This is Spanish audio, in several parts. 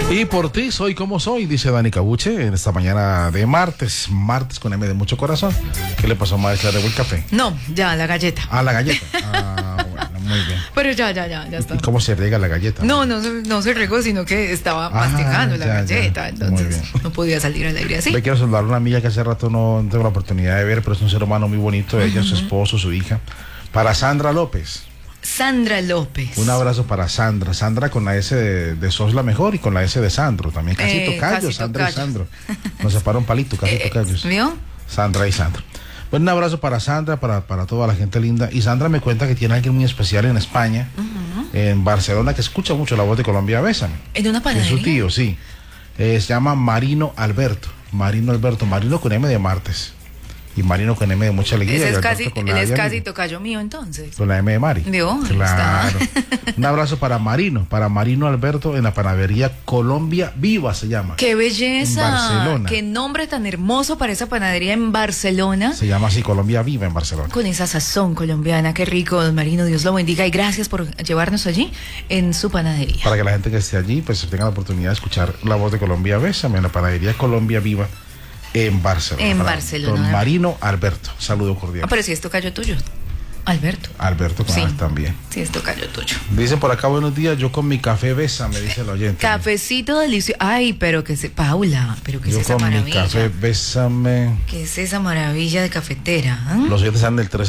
Y por ti soy como soy, dice Dani Cabuche en esta mañana de martes con M de mucho corazón. ¿Qué le pasó a Maestra de buen café? No, ya, la galleta. Ah, la galleta. Ah, bueno, muy bien. Pero ya está. ¿Y cómo se riega la galleta? No se regó, sino que estaba masticando la galleta. Entonces no podía salir al aire así. Le quiero saludar a una amiga que hace rato no tengo la oportunidad de ver, pero es un ser humano muy bonito. Ella, su esposo, su hija. Para Sandra López. Sandra López. Un abrazo para Sandra. Sandra con la S de Sos la Mejor y con la S de Sandro. También casi tocayos, Sandra y Sandro. Nos separa un palito, casi tocayos. ¿Vio? Sandra y Sandro. Bueno, un abrazo para Sandra, para toda la gente linda. Y Sandra me cuenta que tiene alguien muy especial en España, en Barcelona, que escucha mucho la voz de Colombia Bésame. ¿En una panadería? Es su tío, sí. Se llama Marino Alberto. Marino con M de martes. Y Marino con M de mucha alegría. Él es casi tocayo mío, entonces. Con la M de Mari. ¿Vio? Claro. Un abrazo para Marino Alberto en la panadería Colombia Viva se llama. ¡Qué belleza! En Barcelona. ¡Qué nombre tan hermoso para esa panadería en Barcelona! Se llama así, Colombia Viva en Barcelona. Con esa sazón colombiana, qué rico, don Marino, Dios lo bendiga y gracias por llevarnos allí en su panadería. Para que la gente que esté allí pues tenga la oportunidad de escuchar la voz de Colombia Bésame en la panadería Colombia Viva en Barcelona. En Barcelona. Don Marino Alberto, saludo cordial. Pero si es tocayo tuyo, Alberto. Alberto con A también. Sí, es tocayo tuyo. Dicen por acá, buenos días, yo con mi café Bésame, dice el oyente. Cafecito delicioso. Ay, pero que se... Paula, pero que es esa maravilla. Yo con mi café Bésame. ¿Qué es esa maravilla de cafetera? ¿Eh? Los oyentes están del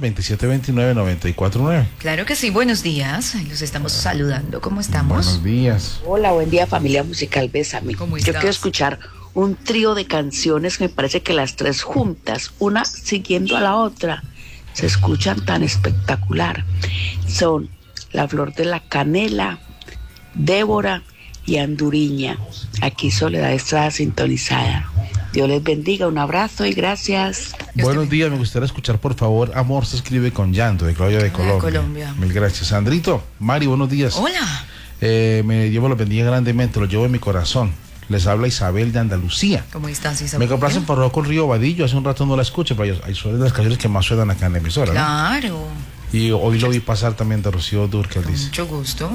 302-2729-949. Claro que sí, buenos días. Los estamos saludando. ¿Cómo estamos? Buenos días. Hola, buen día, familia musical Bésame. ¿Cómo Yo estás? quiero escuchar un trío de canciones, me parece que las tres juntas, una siguiendo a la otra, se escuchan tan espectacular. Son La Flor de la Canela, Débora y Anduriña. Aquí Soledad Estrada sintonizada. Dios les bendiga, un abrazo y gracias. Buenos días, me gustaría escuchar por favor Amor se escribe con llanto de Claudia de Colombia. Mil gracias. Sandrito, Mari, buenos días. Hola. Dios me lo bendiga grandemente, lo llevo en mi corazón. Les habla Isabel de Andalucía. ¿Cómo estás, Isabel? Me complacen por Rocco Río Vadillo. Hace un rato no la escucho, pero hay suele de las canciones que más suenan acá en la emisora. Claro. ¿No? Y hoy lo vi pasar también de Rocío Dúrcal, dice. Mucho gusto.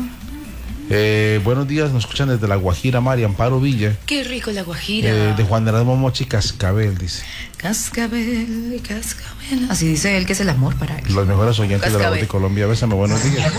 Buenos días, nos escuchan desde La Guajira, Mari Amparo Villa. Qué rico La Guajira. De Juan Erasmo Mochi Cascabel, dice. Cascabel, cascabel. Así dice él que es el amor para él. Los mejores oyentes de la voz de Colombia. Bésame, buenos días.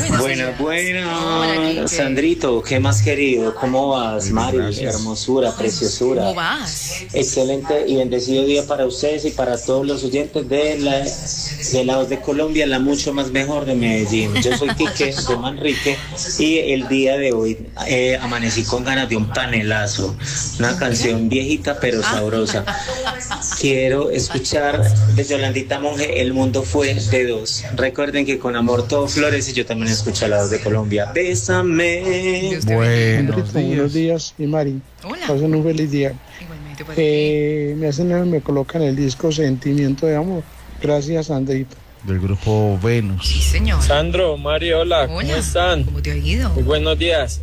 Buenas. Sandrito, ¿qué más querido? ¿Cómo vas, Mari? Gracias. Hermosura, preciosura. ¿Cómo vas? Excelente y bendecido día para ustedes y para todos los oyentes de la voz de Colombia, la mucho más mejor de Medellín. Yo soy Quique de Manrique y el día de hoy amanecí con ganas de un panelazo, una canción viejita pero sabrosa. Quiero escuchar de Yolandita Monge, El mundo fue de dos. Recuerden que con amor todo florece. Yo también escucho la voz de Colombia. Bésame. Buenos días, mi Mari. Hola. Pasen un feliz día. Igualmente para ti. Me colocan el disco Sentimiento de Amor. Gracias, Andrito. Del grupo Venus. Sí, señor. Sandro, Mario, hola, ¿cómo están? ¿Cómo te ha ido? Muy buenos días.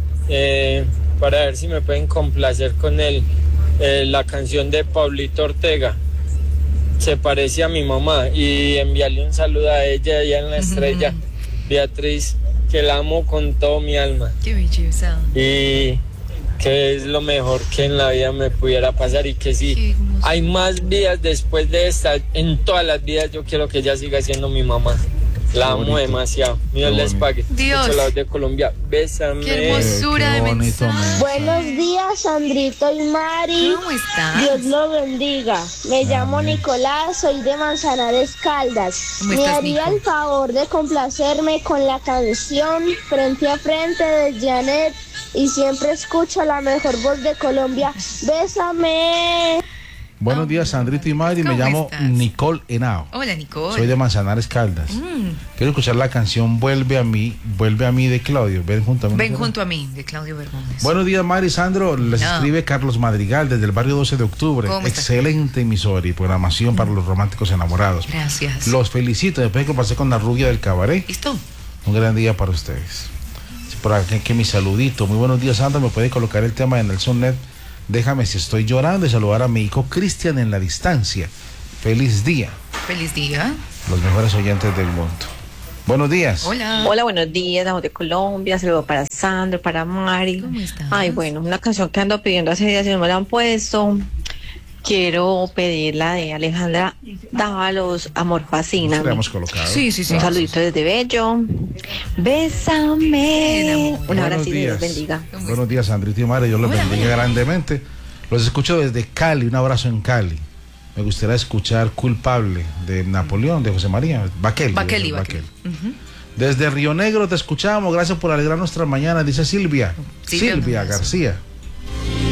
Para ver si me pueden complacer con la canción de Pablito Ortega. Se parece a mi mamá y enviarle un saludo a ella allá en la estrella, Beatriz, que la amo con todo mi alma. Qué belleza. Y que es lo mejor que en la vida me pudiera pasar y que si hay más vidas después de esta, en todas las vidas yo quiero que ella siga siendo mi mamá. La amo demasiado. Dios les pague. Dios. La voz de Colombia. Bésame. Qué hermosura de mensaje. Buenos días, Sandrito y Mari. ¿Cómo estás? Dios lo bendiga. Me llamo Nicolás, soy de Manzanares Caldas. ¿Cómo ¿Me estás, haría Nico? el favor de complacerme con la canción Frente a Frente de Janet? Y siempre escucho la mejor voz de Colombia. Bésame. Buenos días, Sandrito y Mari. Me ¿Cómo llamo estás? Nicole Henao. Hola, Nicole. Soy de Manzanares Caldas. Quiero escuchar la canción Vuelve a mí de Claudio. Ven junto a mí. Ven junto a mí, de Claudio Bermúdez. Buenos días, Mari, Sandro. Les escribe Carlos Madrigal desde el barrio 12 de octubre. ¿Cómo estás? Excelente emisora y programación para los románticos enamorados. Gracias. Los felicito. Después de que pasé con la rubia del cabaret. ¿Listo? Un gran día para ustedes. Por aquí que mi saludito. Muy buenos días, Sandro. ¿Me puede colocar el tema de Nelson Net? Déjame si estoy llorando y saludar a mi hijo Cristian en la distancia. Feliz día. Feliz día. Los mejores oyentes del mundo. Buenos días. Hola. Hola, buenos días, la voz de Colombia, saludos para Sandro, para Mari. ¿Cómo estás? Ay, bueno, una canción que ando pidiendo hace días y no me la han puesto. Quiero pedir la de Alejandra Dávalos, Amor Fascina. La hemos colocado. Sí, sí, sí. Un saludito desde Bello. Bésame. Un Buenos abrazo y días. Dios bendiga. Buenos días, Sandrita y Mari. Dios los Hola, bendiga hola. grandemente. Los escucho desde Cali. Un abrazo en Cali. Me gustaría escuchar Culpable de Napoleón, de José María. Baquel. Baqueli. Desde Río Negro te escuchamos. Gracias por alegrar nuestra mañana, dice Silvia. Silvia García.